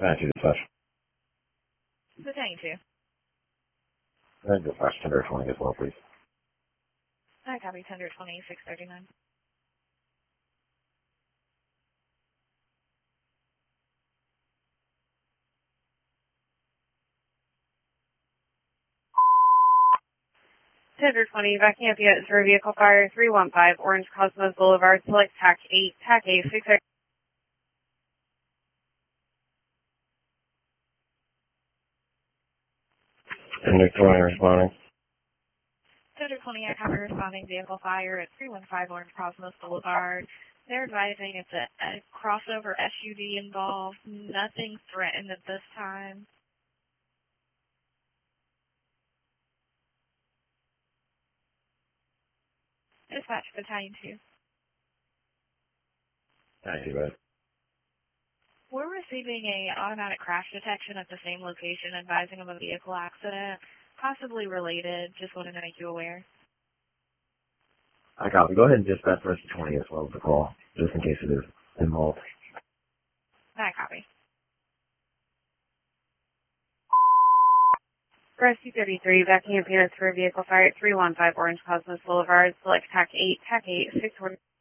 Dispatch. Battalion 2. Dispatch 10-20 as well, please. I copy 10-20, 639. Tender 20, backing up units for vehicle fire 315, Orange Cosmos Boulevard, select TAC 8, TAC 8, 6. Tender 20 responding. Tender 20, I copy responding vehicle fire at 315 Orange Cosmos Boulevard. They're advising it's a crossover SUV involved. Nothing threatened at this time. Dispatch Battalion 2. Thank you, bud. We're receiving a automatic crash detection at the same location advising of a vehicle accident, possibly related. Just wanted to make you aware. I copy. Go ahead and dispatch the rest of 20 as well as the call, just in case it is involved. I copy. Rescue 33, backing up units for a vehicle fire at 315 Orange Cosmos Boulevard, select TAC 8, TAC 8, 6